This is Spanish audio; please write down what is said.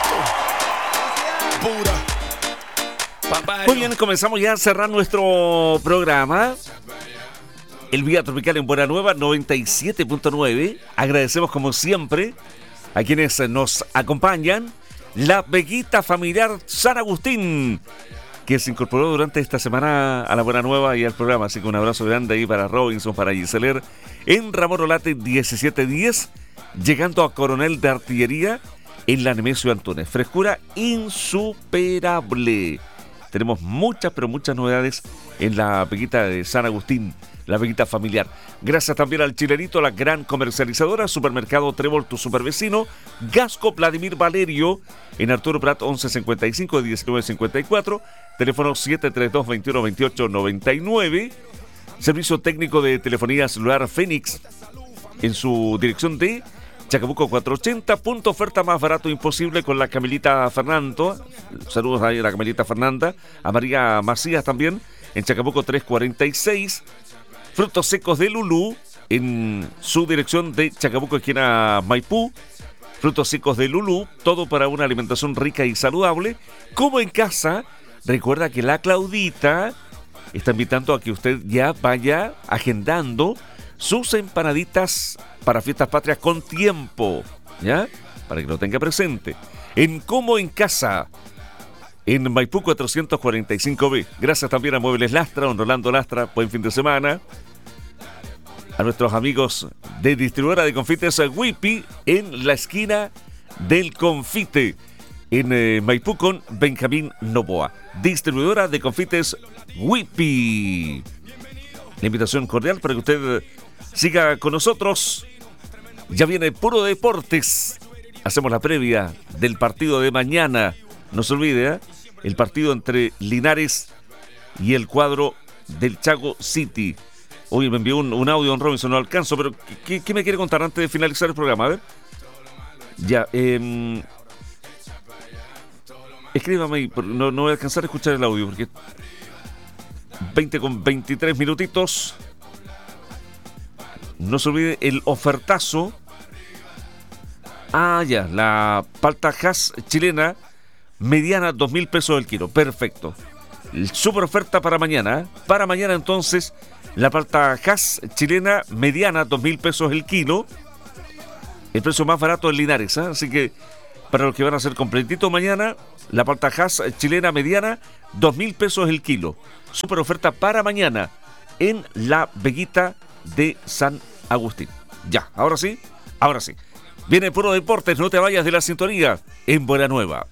Pura. Papá. Muy bien, comenzamos ya a cerrar nuestro programa. El Vía Tropical en Buena Nueva 97.9. Agradecemos como siempre a quienes nos acompañan. La Veguita Familiar San Agustín, que se incorporó durante esta semana a la Buena Nueva y al programa. Así que un abrazo grande ahí para Robinson, para Giseler. En Ramón Olate 1710, llegando a Coronel de Artillería en la Nemesio Antunes. Frescura insuperable. Tenemos muchas, pero muchas novedades en la Veguita de San Agustín, la Veguita Familiar. Gracias también al Chilenito, la gran comercializadora, Supermercado Trébol, tu supervecino, Gasco Vladimir Valerio, en Arturo Prat 1155 1954, teléfono 732-2128-99, servicio técnico de telefonía celular Fénix, en su dirección de Chacabuco 480, punto oferta más barato imposible con la Camilita Fernando. Saludos ahí a la Camilita Fernanda, a María Macías también, en Chacabuco 346. Frutos secos de Lulú, en su dirección de Chacabuco, esquina Maipú. Frutos secos de Lulú, todo para una alimentación rica y saludable. Como en casa, recuerda que la Claudita está invitando a que usted ya vaya agendando sus empanaditas para fiestas patrias con tiempo, ¿ya? Para que lo tenga presente. En Como en Casa, en Maipú 445B. Gracias también a Muebles Lastra, don Rolando Lastra. Buen fin de semana. A nuestros amigos de distribuidora de confites Whippy en la esquina del Confite, en Maipú con Benjamín Novoa. Distribuidora de confites Whippy. La invitación cordial para que usted siga con nosotros. Ya viene Puro Deportes. Hacemos la previa del partido de mañana. No se olvide, el partido entre Linares y el cuadro del Chaco City. Oye, me envió un audio, don Robinson, no alcanzo, pero ¿qué me quiere contar antes de finalizar el programa? A ver. Ya, escríbame ahí, no voy a alcanzar a escuchar el audio porque 20 con 23 minutitos. No se olvide el ofertazo. Ya, la palta Hass chilena mediana, 2.000 pesos el kilo. Perfecto. Super oferta para mañana. Para mañana entonces, la palta Hass chilena mediana, 2.000 pesos el kilo. El precio más barato en Linares, ¿eh? Así que para los que van a hacer completito mañana, la palta Hass chilena mediana, 2.000 pesos el kilo. Super oferta para mañana en la Veguita de San Agustín. Ya, ahora sí. Viene Puro Deportes, no te vayas de la sintonía en Buena Nueva.